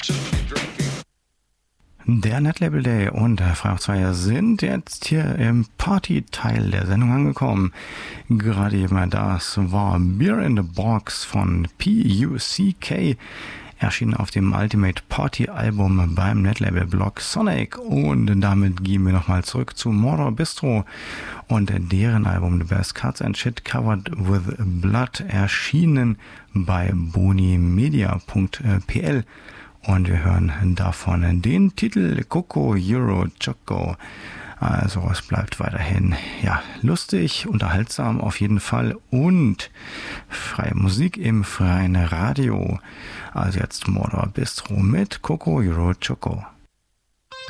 Der Netlabel Day und der Freitagszweier sind jetzt hier im Party-Teil der Sendung angekommen. Gerade eben das war Beer in the Box von PUCK, erschienen auf dem Ultimate Party Album beim Netlabel Block Sonic. Und damit gehen wir nochmal zurück zu Mordor Bistro und deren Album The Best Cuts and Shit Covered with Blood, erschienen bei bonimedia.pl. Und wir hören davon den Titel Coco Euro Choco. Also es bleibt weiterhin lustig, unterhaltsam auf jeden Fall und freie Musik im freien Radio. Also jetzt Mordor Bistro mit Coco Euro Choco.